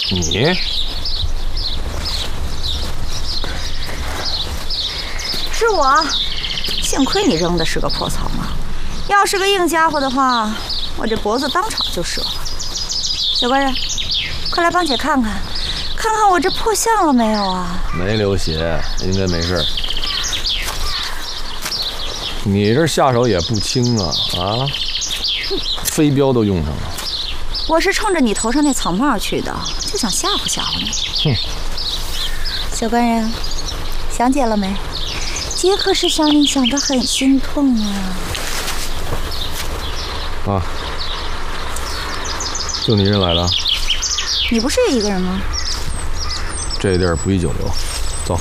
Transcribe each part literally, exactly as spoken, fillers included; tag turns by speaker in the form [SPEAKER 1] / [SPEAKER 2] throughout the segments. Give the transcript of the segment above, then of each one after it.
[SPEAKER 1] 你？
[SPEAKER 2] 是我，幸亏你扔的是个破草帽，要是个硬家伙的话，我这脖子当场就折了。小官人，快来帮姐看看，看看我这破相了没有啊？
[SPEAKER 1] 没流血，应该没事。你这下手也不轻啊啊！飞镖都用上了。
[SPEAKER 2] 我是冲着你头上那草帽去的，就想吓唬吓唬你。
[SPEAKER 1] 哼！
[SPEAKER 2] 小官人，想姐了没？姐可是想你想得很心痛啊！
[SPEAKER 1] 啊，就你一人来了？
[SPEAKER 2] 你不是也一个人吗？
[SPEAKER 1] 这地儿不宜久留，走。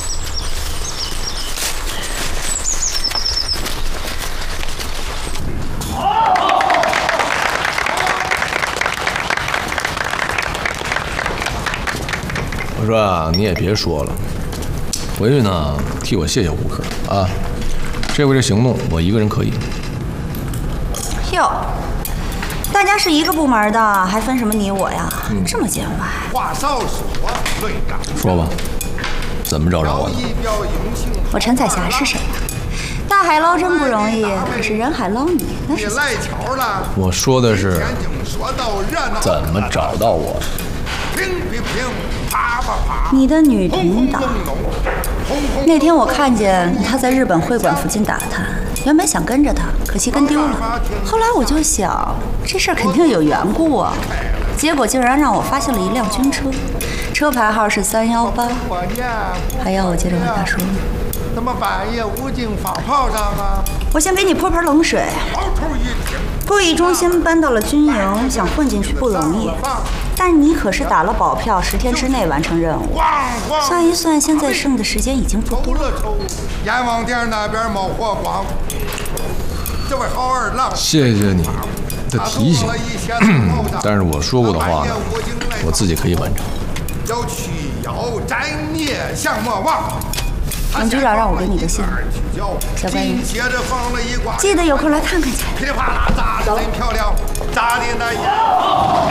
[SPEAKER 1] 我说啊，你也别说了，回去呢替我谢谢吴克啊。这回这行动我一个人可以。
[SPEAKER 2] 哟，大家是一个部门的，还分什么你我呀？嗯、这么见外。
[SPEAKER 3] 话少说，论干。
[SPEAKER 1] 说吧，怎么找着我的？
[SPEAKER 2] 我陈彩霞是谁呀？大海捞针不容易，可是人海捞你那是
[SPEAKER 3] 赖巧了。
[SPEAKER 1] 我说的是怎么找到我。
[SPEAKER 3] 乒乒乒，啪啪啪。
[SPEAKER 2] 你的女领导。那天我看见他在日本会馆附近打探，原本想跟着他，可惜跟丢了。后来我就想，这事儿肯定有缘故啊。结果竟然让我发现了一辆军车，车牌号是三幺八，还要我接着跟他说？
[SPEAKER 3] 怎么半夜无精放炮仗啊？
[SPEAKER 2] 我先给你泼盆冷水。顾乙忠心搬到了军营，想混进去不容易，但你可是打了保票，十天之内完成任务。算一算，现在剩的时间已经不多了。
[SPEAKER 3] 阎王殿那边冒火光，这位好二郎，
[SPEAKER 1] 谢谢你的提醒。但是我说过的话呢，我自己可以完成。
[SPEAKER 3] 要去妖斩孽降魔王。
[SPEAKER 2] 王局长让我给你的信，小官人，记得有空来看看去。
[SPEAKER 3] 噼里啪啦，炸得真漂亮，炸的那。